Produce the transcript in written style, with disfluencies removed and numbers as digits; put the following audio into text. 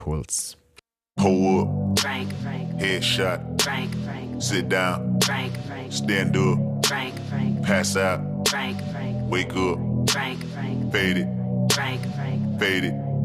Puls. Pull up, headshot, sit down, stand up, pass out, wake up, fade it, fade it.